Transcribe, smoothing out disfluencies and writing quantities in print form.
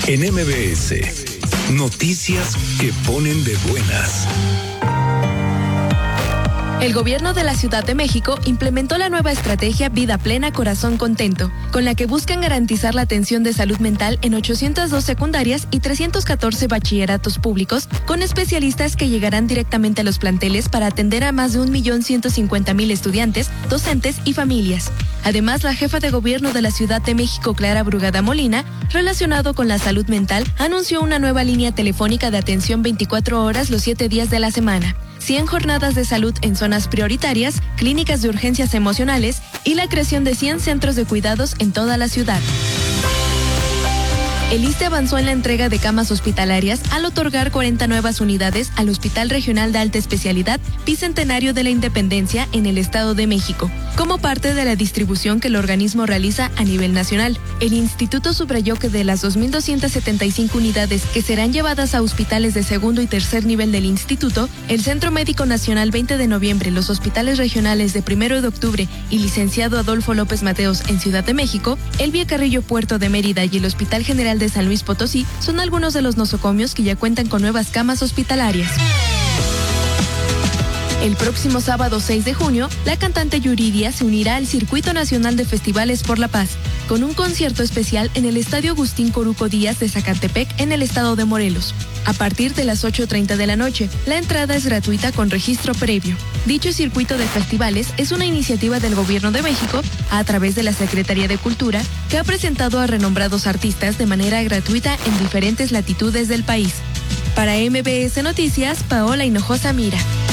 En MBS, noticias que ponen de buenas. El gobierno de la Ciudad de México implementó la nueva estrategia Vida Plena, Corazón Contento, con la que buscan garantizar la atención de salud mental en 802 secundarias y 314 bachilleratos públicos, con especialistas que llegarán directamente a los planteles para atender a más de 1.150.000 estudiantes, docentes y familias. Además, la jefa de gobierno de la Ciudad de México, Clara Brugada Molina, relacionado con la salud mental, anunció una nueva línea telefónica de atención 24 horas los 7 días de la semana. 100 jornadas de salud en zonas prioritarias, clínicas de urgencias emocionales y la creación de 100 centros de cuidados en toda la ciudad. El ISSSTE avanzó en la entrega de camas hospitalarias al otorgar 40 nuevas unidades al Hospital Regional de Alta Especialidad Bicentenario de la Independencia en el Estado de México, como parte de la distribución que el organismo realiza a nivel nacional. El instituto subrayó que de las 2.275 unidades que serán llevadas a hospitales de segundo y tercer nivel del instituto, el Centro Médico Nacional 20 de noviembre, los hospitales regionales de 1 de octubre y Licenciado Adolfo López Mateos en Ciudad de México, el Vía Carrillo Puerto de Mérida y el Hospital General de San Luis Potosí son algunos de los nosocomios que ya cuentan con nuevas camas hospitalarias. El próximo sábado 6 de junio, la cantante Yuridia se unirá al Circuito Nacional de Festivales por la Paz, con un concierto especial en el Estadio Agustín Coruco Díaz de Zacatepec, en el estado de Morelos. A partir de las 8:30 de la noche, la entrada es gratuita con registro previo. Dicho circuito de festivales es una iniciativa del Gobierno de México, a través de la Secretaría de Cultura, que ha presentado a renombrados artistas de manera gratuita en diferentes latitudes del país. Para MBS Noticias, Paola Hinojosa Mira.